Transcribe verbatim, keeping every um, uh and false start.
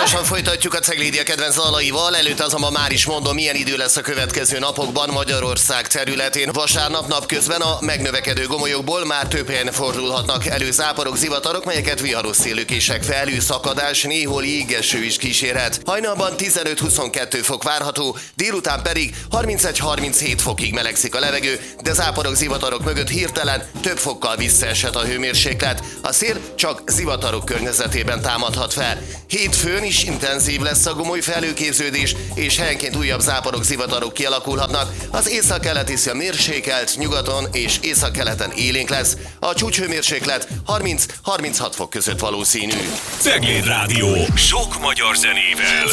Gyorsan folytatjuk a Ceglédia kedvenc dalaival, előtt azonban már is mondom, milyen idő lesz a következő napokban Magyarország területén. Vasárnap napközben a megnövekedő gomolyokból már több helyen fordulhatnak elő záporok, zivatarok, melyeket viharos szélőkések, felhőszakadás, néhol jégeső is kísérhet. Hajnalban tizenöt-huszonkettő fok várható, délután pedig harmincegy-harminchét fokig melegszik a levegő, de záporok, zivatarok mögött hirtelen több fokkal visszaeshet a hőmérséklet. A szél csak zivatarok környezetében támadhat fel. Hétfőn is intenzív lesz a gomoly felhőképződés, és helyenként újabb záporok, zivatarok kialakulhatnak. Az északkeleti szél mérsékelt, nyugaton és északkeleten élénk lesz. A csúcshőmérséklet harminc-harminchat fok között valószínű. Cegléd Rádió, sok magyar zenével.